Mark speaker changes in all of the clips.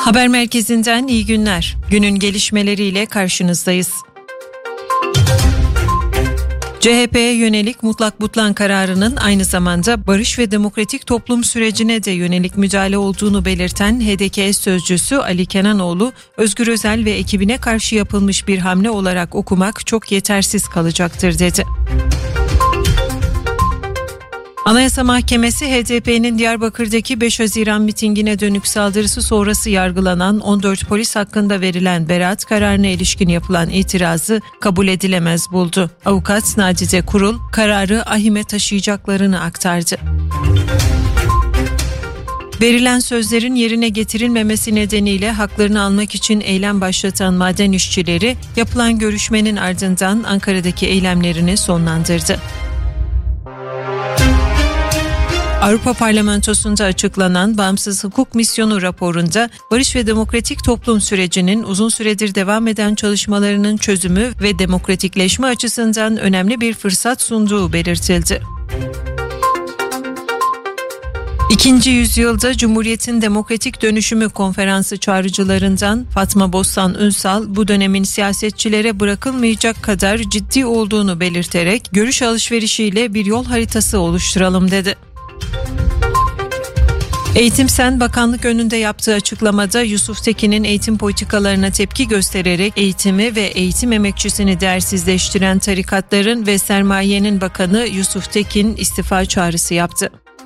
Speaker 1: Haber merkezinden iyi günler. Günün gelişmeleriyle karşınızdayız. CHP'ye yönelik mutlak butlan kararının aynı zamanda barış ve demokratik toplum sürecine de yönelik müdahale olduğunu belirten HDK sözcüsü Ali Kenanoğlu, Özgür Özel ve ekibine karşı yapılmış bir hamle olarak okumak çok yetersiz kalacaktır dedi. Anayasa Mahkemesi HDP'nin Diyarbakır'daki 5 Haziran mitingine dönük saldırısı sonrası yargılanan 14 polis hakkında verilen beraat kararına ilişkin yapılan itirazı kabul edilemez buldu. Avukat Nadide Kurul kararı ahime taşıyacaklarını aktardı. Verilen sözlerin yerine getirilmemesi nedeniyle haklarını almak için eylem başlatan maden işçileri yapılan görüşmenin ardından Ankara'daki eylemlerini sonlandırdı. Avrupa Parlamentosu'nda açıklanan Bağımsız Hukuk Misyonu raporunda barış ve demokratik toplum sürecinin uzun süredir devam eden çalışmalarının çözümü ve demokratikleşme açısından önemli bir fırsat sunduğu belirtildi. 2. yüzyılda Cumhuriyet'in Demokratik Dönüşümü Konferansı çağrıcılarından Fatma Bostan Ünsal bu dönemin siyasetçilere bırakılmayacak kadar ciddi olduğunu belirterek görüş alışverişiyle bir yol haritası oluşturalım dedi. Eğitim Sen bakanlık önünde yaptığı açıklamada Yusuf Tekin'in eğitim politikalarına tepki göstererek eğitimi ve eğitim emekçisini değersizleştiren tarikatların ve sermayenin bakanı Yusuf Tekin istifa çağrısı yaptı.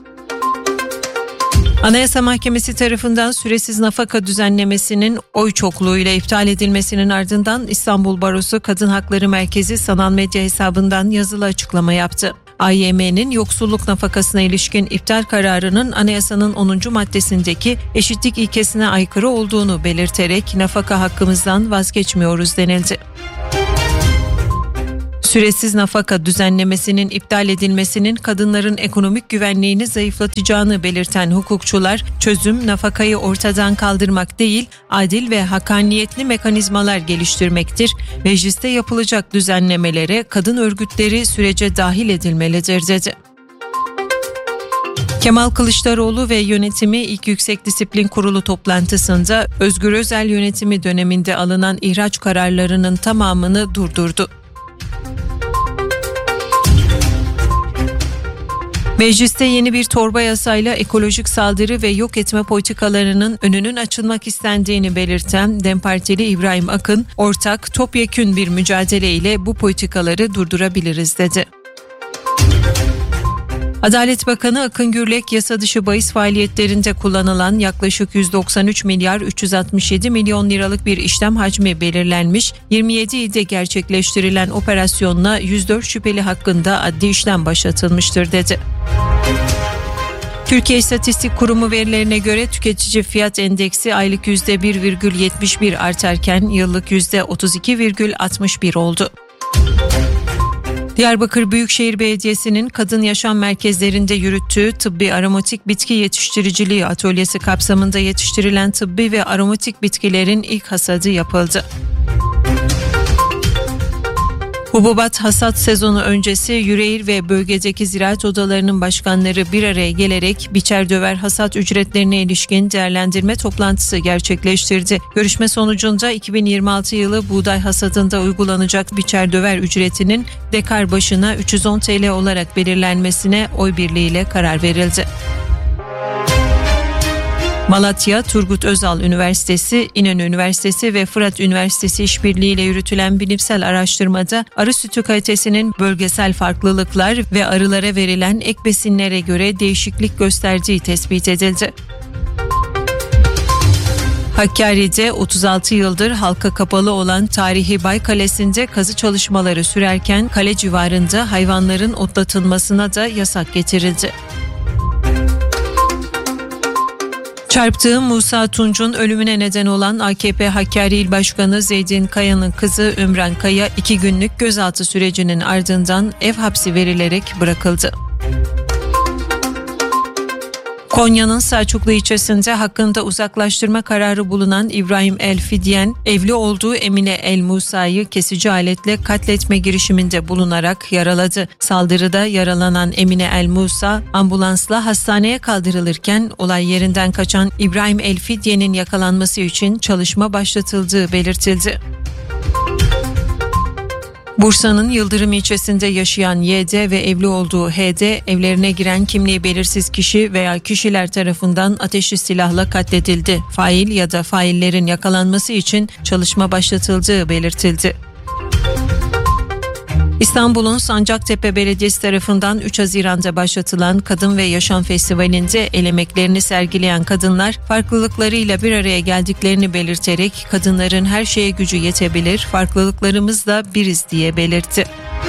Speaker 1: Anayasa Mahkemesi tarafından süresiz nafaka düzenlemesinin oy çokluğuyla iptal edilmesinin ardından İstanbul Barosu Kadın Hakları Merkezi sanal medya hesabından yazılı açıklama yaptı. AYM'nin yoksulluk nafakasına ilişkin iptal kararının anayasanın 10. maddesindeki eşitlik ilkesine aykırı olduğunu belirterek nafaka hakkımızdan vazgeçmiyoruz denildi. Süresiz nafaka düzenlemesinin iptal edilmesinin kadınların ekonomik güvenliğini zayıflatacağını belirten hukukçular, çözüm nafakayı ortadan kaldırmak değil, adil ve hakkaniyetli mekanizmalar geliştirmektir. Mecliste yapılacak düzenlemelere kadın örgütleri sürece dahil edilmelidir dedi. Kemal Kılıçdaroğlu ve yönetimi ilk Yüksek Disiplin Kurulu toplantısında Özgür Özel yönetimi döneminde alınan ihraç kararlarının tamamını durdurdu. Mecliste yeni bir torba yasayla ekolojik saldırı ve yok etme politikalarının önünün açılmak istendiğini belirten DEM Partili İbrahim Akın, ortak topyekün bir mücadeleyle bu politikaları durdurabiliriz dedi. Adalet Bakanı Akın Gürlek, yasa dışı bahis faaliyetlerinde kullanılan yaklaşık 193 milyar 367 milyon liralık bir işlem hacmi belirlenmiş, 27 ilde gerçekleştirilen operasyonla 104 şüpheli hakkında adli işlem başlatılmıştır dedi. Türkiye İstatistik Kurumu verilerine göre tüketici fiyat endeksi aylık %1,71 artarken yıllık %32,61 oldu. Diyarbakır Büyükşehir Belediyesi'nin kadın yaşam merkezlerinde yürüttüğü tıbbi aromatik bitki yetiştiriciliği atölyesi kapsamında yetiştirilen tıbbi ve aromatik bitkilerin ilk hasadı yapıldı. Hububat hasat sezonu öncesi Yüreğir ve bölgedeki ziraat odalarının başkanları bir araya gelerek biçer döver hasat ücretlerine ilişkin değerlendirme toplantısı gerçekleştirdi. Görüşme sonucunda 2026 yılı buğday hasadında uygulanacak biçer döver ücretinin dekar başına 310 TL olarak belirlenmesine oy birliğiyle karar verildi. Malatya, Turgut Özal Üniversitesi, İnönü Üniversitesi ve Fırat Üniversitesi işbirliğiyle yürütülen bilimsel araştırmada arı sütü kalitesinin bölgesel farklılıklar ve arılara verilen ek besinlere göre değişiklik gösterdiği tespit edildi. Hakkari'de 36 yıldır halka kapalı olan tarihi Bay Kalesi'nde kazı çalışmaları sürerken kale civarında hayvanların otlatılmasına da yasak getirildi. Çarptığı Musa Tunç'un ölümüne neden olan AKP Hakkari İl Başkanı Zeydin Kaya'nın kızı Ümran Kaya 2 günlük gözaltı sürecinin ardından ev hapsi verilerek bırakıldı. Konya'nın Selçuklu ilçesinde hakkında uzaklaştırma kararı bulunan İbrahim El Fidyen, evli olduğu Emine El Musa'yı kesici aletle katletme girişiminde bulunarak yaraladı. Saldırıda yaralanan Emine El Musa ambulansla hastaneye kaldırılırken olay yerinden kaçan İbrahim El Fidyen'in yakalanması için çalışma başlatıldığı belirtildi. Bursa'nın Yıldırım ilçesinde yaşayan YD ve evli olduğu HD, evlerine giren kimliği belirsiz kişi veya kişiler tarafından ateşli silahla katledildi. Fail ya da faillerin yakalanması için çalışma başlatıldığı belirtildi. İstanbul'un Sancaktepe Belediyesi tarafından 3 Haziran'da başlatılan Kadın ve Yaşam Festivali'nde el emeklerini sergileyen kadınlar farklılıklarıyla bir araya geldiklerini belirterek kadınların her şeye gücü yetebilir, farklılıklarımızla biriz diye belirtti.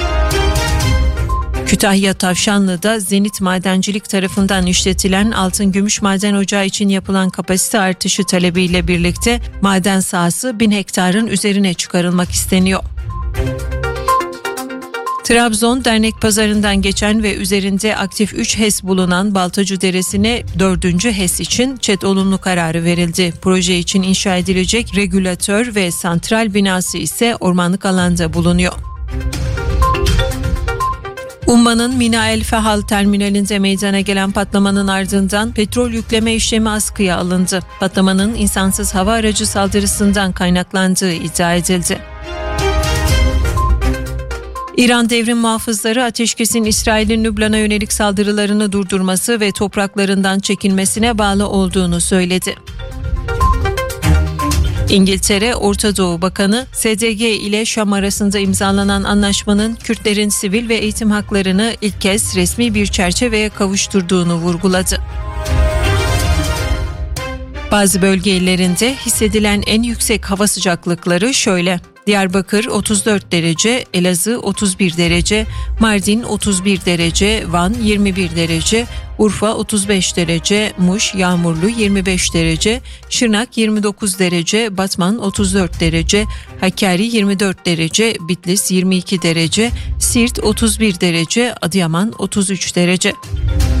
Speaker 1: Kütahya Tavşanlı'da Zenit Madencilik tarafından işletilen altın gümüş maden ocağı için yapılan kapasite artışı talebiyle birlikte maden sahası 1000 hektarın üzerine çıkarılmak isteniyor. Trabzon Dernek Pazarı'ndan geçen ve üzerinde aktif 3 HES bulunan Baltacı Deresi'ne 4. HES için ÇED olumlu kararı verildi. Proje için inşa edilecek regülatör ve santral binası ise ormanlık alanda bulunuyor. Umman'ın Mina El Fehal terminalinde meydana gelen patlamanın ardından petrol yükleme işlemi askıya alındı. Patlamanın insansız hava aracı saldırısından kaynaklandığı iddia edildi. İran devrim muhafızları ateşkesin İsrail'in Lübnan'a yönelik saldırılarını durdurması ve topraklarından çekilmesine bağlı olduğunu söyledi. İngiltere Orta Doğu Bakanı, SDG ile Şam arasında imzalanan anlaşmanın Kürtlerin sivil ve eğitim haklarını ilk kez resmi bir çerçeveye kavuşturduğunu vurguladı. Bazı bölge illerinde hissedilen en yüksek hava sıcaklıkları şöyle: Diyarbakır 34 derece, Elazığ 31 derece, Mardin 31 derece, Van 21 derece, Urfa 35 derece, Muş yağmurlu 25 derece, Şırnak 29 derece, Batman 34 derece, Hakkari 24 derece, Bitlis 22 derece, Siirt 31 derece, Adıyaman 33 derece.